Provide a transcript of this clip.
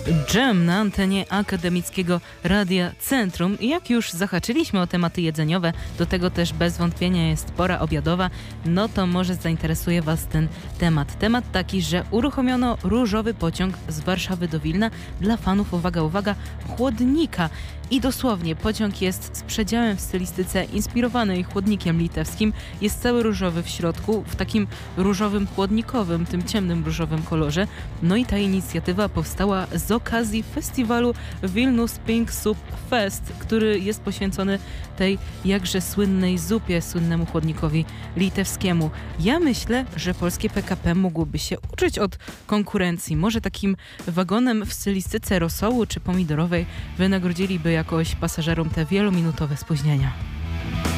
Dżem na antenie akademickiego Radia Centrum. I jak już zahaczyliśmy o tematy jedzeniowe, do tego też bez wątpienia jest pora obiadowa, no to może zainteresuje Was ten temat. Temat taki, że uruchomiono różowy pociąg z Warszawy do Wilna dla fanów, uwaga, uwaga, chłodnika. I dosłownie pociąg jest z przedziałem w stylistyce inspirowanej chłodnikiem litewskim. Jest cały różowy w środku, w takim różowym chłodnikowym, tym ciemnym różowym kolorze. No i ta inicjatywa powstała z okazji festiwalu Vilnius Pink Soup Fest, który jest poświęcony tej jakże słynnej zupie, słynnemu chłodnikowi litewskiemu. Ja myślę, że polskie PKP mogłoby się uczyć od konkurencji. Może takim wagonem w stylistyce rosołu czy pomidorowej wynagrodziliby jakoś pasażerom te wielominutowe spóźnienia.